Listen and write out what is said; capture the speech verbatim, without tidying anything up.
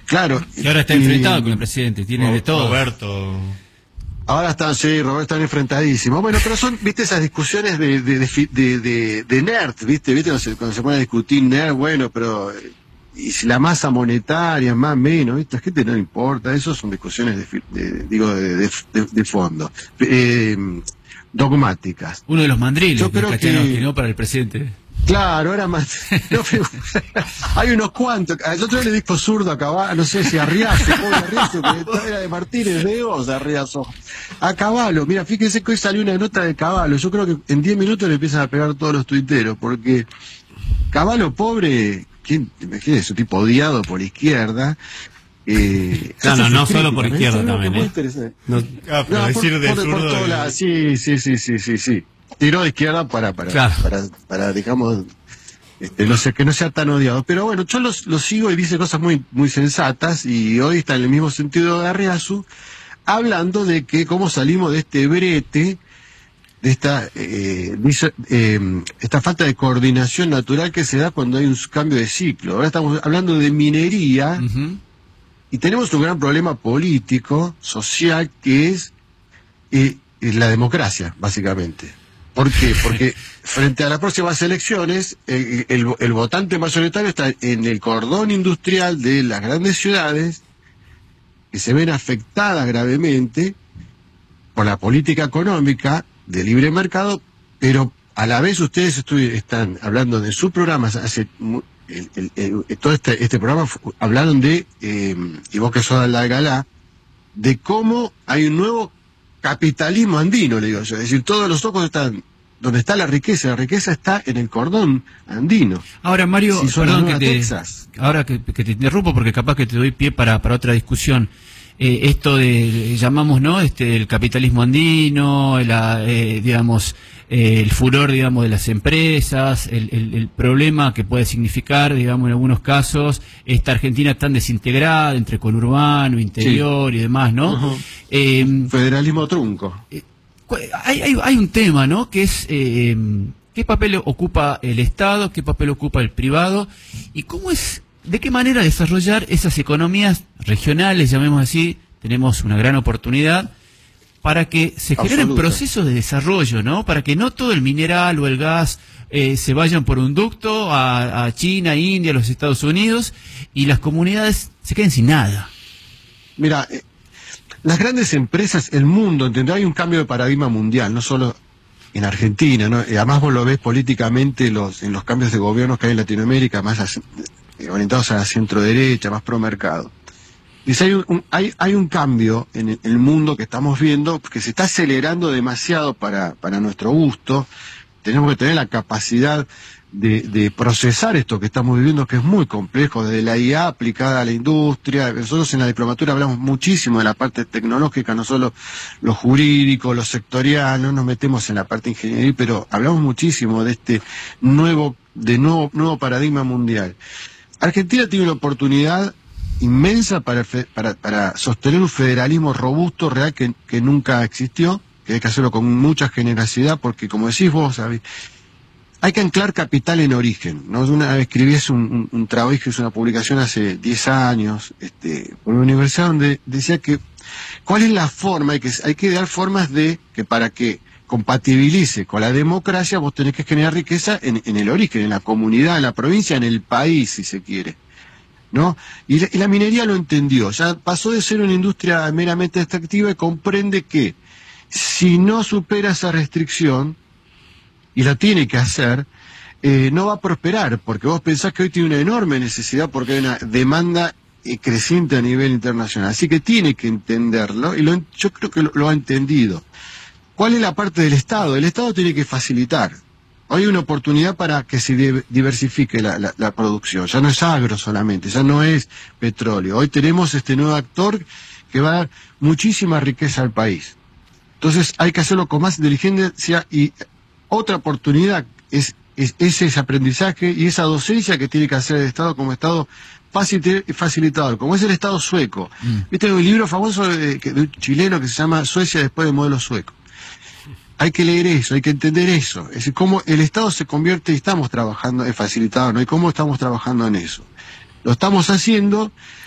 Claro. Y ahora está y, enfrentado con el presidente, tiene o, de todo. Roberto. Ahora están, sí, Roberto, están enfrentadísimos. Bueno, pero son, viste, esas discusiones de de, de, de, de, de nerd, viste, viste, cuando se, cuando se pone a discutir nerd, bueno, pero y si la masa monetaria, más o menos, ¿viste? A la gente no le importa, eso son discusiones de, de digo, de, de, de, de fondo, eh, dogmáticas. Uno de los mandriles Yo creo que, que no para el presidente. Claro, era más. No, hay unos cuantos. El otro día le dijo zurdo a Caballo, no sé si a Riazo, pobre Riazo, que era de Martínez de Oz, a Riazo. A Caballo, mira, fíjense que hoy salió una nota de Caballo. Yo creo que en diez minutos le empiezan a pegar todos los tuiteros, porque Caballo, pobre, ¿quién? Imagínese, es un tipo odiado por la izquierda. Eh, no, no, no solo por izquierda también, ¿eh? No, ah, pero no, decir por, de por, por toda la, sí, sí, sí, sí, sí, sí. Tiró de izquierda para, para, claro. para, para, digamos, este, no sé, que no sea tan odiado. Pero bueno, yo lo los sigo y dice cosas muy, muy sensatas, y hoy está en el mismo sentido de Arriazu, hablando de que cómo salimos de este brete, de esta, eh, dice, eh, esta falta de coordinación natural que se da cuando hay un cambio de ciclo. Ahora estamos hablando de minería, uh-huh. y tenemos un gran problema político, social, que es eh, la democracia, básicamente. ¿Por qué? Porque frente a las próximas elecciones, el, el, el votante mayoritario está en el cordón industrial de las grandes ciudades, que se ven afectadas gravemente por la política económica de libre mercado, pero a la vez ustedes están hablando de sus programas, hace el, el, el, todo este, este programa hablaron de, eh, y vos que sos de la Galá, de cómo hay un nuevo capitalismo andino, le digo yo. Es decir, todos los ojos están donde está la riqueza. La riqueza está en el cordón andino. Ahora, Mario, si perdón que te, ahora que, que te interrumpo porque capaz que te doy pie para, para otra discusión. Eh, esto de, llamamos, ¿no? Este, el capitalismo andino, la, eh, digamos, eh, el furor, digamos, de las empresas, el, el, el problema que puede significar, digamos, en algunos casos, esta Argentina tan desintegrada entre conurbano, interior, sí, y demás, ¿no? Uh-huh. eh, Federalismo trunco. Eh, hay, hay, hay un tema, ¿no? Que es eh, qué papel ocupa el Estado, qué papel ocupa el privado, y cómo es, de qué manera desarrollar esas economías regionales, llamemos así. Tenemos una gran oportunidad para que se generen Absoluta. procesos de desarrollo, ¿no? Para que no todo el mineral o el gas eh, se vayan por un ducto a, a China, India, a los Estados Unidos, y las comunidades se queden sin nada. Mira, eh, las grandes empresas, el mundo, ¿entendés? Hay un cambio de paradigma mundial, no solo en Argentina, ¿no? Y además vos lo ves políticamente los, en los cambios de gobiernos que hay en Latinoamérica, más as, eh, orientados a la centro derecha, más pro mercado. Dice, hay un, hay, hay un cambio en el, en el mundo que estamos viendo, que se está acelerando demasiado para, para nuestro gusto. Tenemos que tener la capacidad de, de procesar esto que estamos viviendo, que es muy complejo, desde la I A aplicada a la industria. Nosotros en la diplomatura hablamos muchísimo de la parte tecnológica, no solo lo jurídico, lo sectorial, no nos metemos en la parte ingeniería, pero hablamos muchísimo de este nuevo, de nuevo, nuevo paradigma mundial. Argentina tiene una oportunidad inmensa para, para, para sostener un federalismo robusto, real, que, que nunca existió, que hay que hacerlo con mucha generosidad, porque como decís vos, ¿sabes?, hay que anclar capital en origen, ¿no? Una vez escribí un, un, un trabajo, hice una publicación hace diez años, este, por una universidad, donde decía que cuál es la forma, hay que, hay que dar formas de que para que compatibilice con la democracia, vos tenés que generar riqueza en, en el origen, en la comunidad, en la provincia, en el país, si se quiere, ¿no? Y la, y la minería lo entendió, ya pasó de ser una industria meramente extractiva y comprende que si no supera esa restricción, y la tiene que hacer, eh, no va a prosperar, porque vos pensás que hoy tiene una enorme necesidad porque hay una demanda eh, creciente a nivel internacional, así que tiene que entenderlo, y lo, yo creo que lo, lo ha entendido. ¿Cuál es la parte del Estado? El Estado tiene que facilitar. Hoy hay una oportunidad para que se de, diversifique la, la, la producción, ya no es agro solamente, ya no es petróleo, hoy tenemos este nuevo actor que va a dar muchísima riqueza al país. Entonces hay que hacerlo con más inteligencia, y otra oportunidad es, es, es ese aprendizaje y esa docencia que tiene que hacer el Estado como Estado facil, facilitador, como es el Estado sueco. Mm. ¿Viste un libro famoso de, de un chileno que se llama Suecia después del modelo sueco? Hay que leer eso, hay que entender eso. Es decir, cómo el Estado se convierte, y estamos trabajando en facilitador, ¿no? Y cómo estamos trabajando en eso. Lo estamos haciendo